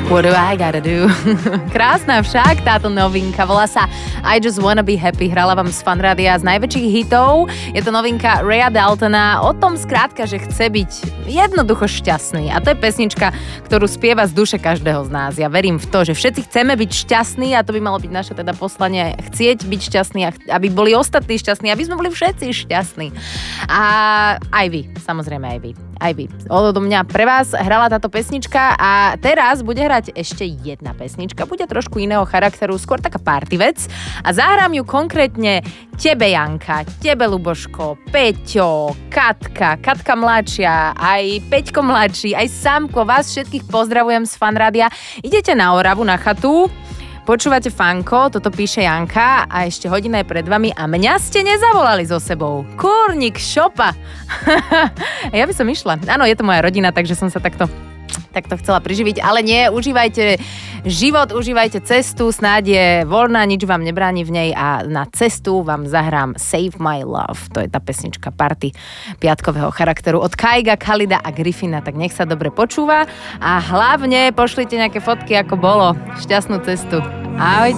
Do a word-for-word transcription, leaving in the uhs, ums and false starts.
What do I gotta do? Krásna však táto novinka, volá sa I Just Wanna Be Happy, hrala vám z Fanrádia z najväčších hitov. Je to novinka Raya Daltona o tom skrátka, že chce byť jednoducho šťastný. A to je pesnička, ktorú spieva z duše každého z nás. Ja verím v to, že všetci chceme byť šťastní a to by malo byť naše teda poslanie, chcieť byť šťastný, aby boli ostatní šťastní, aby sme boli všetci šťastní. A aj vy, samozrejme aj vy. Aj vy. Odo mňa pre vás hrala táto pesnička a teraz bude hrať ešte jedna pesnička. Bude trošku iného charakteru, skôr taká party vec. A zahrám ju konkrétne tebe, Janka, tebe, Luboško, Peťo, Katka, Katka mladšia, aj Peťko mladší, aj Samko. Vás všetkých pozdravujem z Fanrádia. Idete na Oravu, na chatu. Počúvate Fanko, toto píše Janka a ešte hodina je pred vami a mňa ste nezavolali so sebou. Kurník, šopa. Ja by som išla. Áno, je to moja rodina, takže som sa takto, takto chcela priživiť, ale nie, užívajte život, užívajte cestu, snáď je voľná, nič vám nebráni v nej a na cestu vám zahrám Save My Love. To je tá pesnička party piatkového charakteru od Kaiga, Khalida a Griffina, tak nech sa dobre počúva a hlavne pošlite nejaké fotky, ako bolo. Šťastnú cestu. Ahojte.